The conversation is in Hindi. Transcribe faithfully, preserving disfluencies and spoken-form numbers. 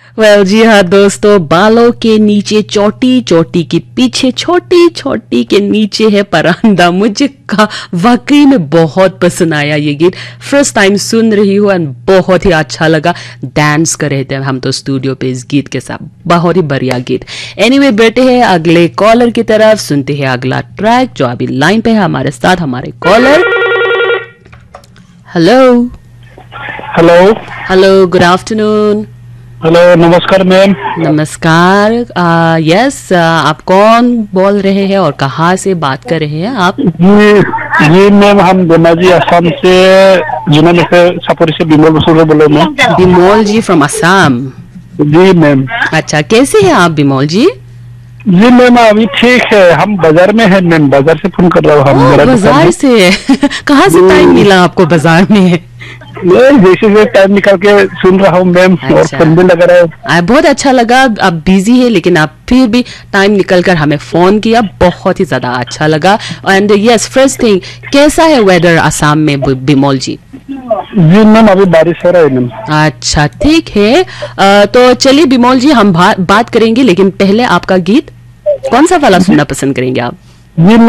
वेल well, जी हाँ दोस्तों, बालों के नीचे चोटी, चोटी के पीछे छोटी, छोटी के नीचे है परांदा। मुझे का वाकई में बहुत पसंद आया ये गीत। फर्स्ट टाइम सुन रही हूँ एंड बहुत ही अच्छा लगा। डांस कर रहे थे हम तो स्टूडियो पे इस गीत के साथ। बहुत ही बढ़िया गीत। एनीवे anyway, बैठे हैं अगले कॉलर की तरफ, सुनते हैं अगला ट्रैक जो अभी लाइन पे है हमारे साथ। हमारे collar, hello hello hello, good afternoon. Hello, नमस्कार मैम। नमस्कार। यस, आप कौन बोल रहे हैं और कहाँ से बात कर रहे हैं आप? जी जी मैम, हम धेमाजी असम से जिन्होंने सापुरी से बिमल बसुर बोले ma'am. Bimal ji from Assam. Ji ma'am. अच्छा, कैसे हैं आप बिमल जी? जी मैम, अभी ठीक है। हम बाजार में हैं मैम, बाजार से फोन कर रहा हूँ। हम मेरा बाजार से? कहाँ से टाइम मिला आपको बाजार में? जैसे से टाइम निकाल के सुन रहा हूँ मैम। अच्छा। और फोन भी लगा रहा है। बहुत अच्छा लगा। आप बिजी है लेकिन आप फिर भी टाइम निकल कर हमें फोन किया, बहुत ही ज्यादा अच्छा लगा। एंड यस, फर्स्ट थिंग, कैसा है वेदर असम में बिमल जी? जी मैम, अभी बारिश हो रहा है मैम। अच्छा, ठीक है। आ, तो चलिए बिमल जी, हम बात करेंगे लेकिन पहले आपका गीत कौन सा वाला सुनना पसंद करेंगे आप? जी